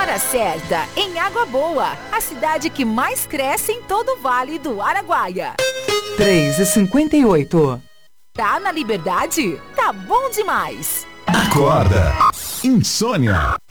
hora certa, em Água Boa, a cidade que mais cresce em todo o Vale do Araguaia. 3h58. Tá na Liberdade? Tá bom demais. Acorda. Insônia.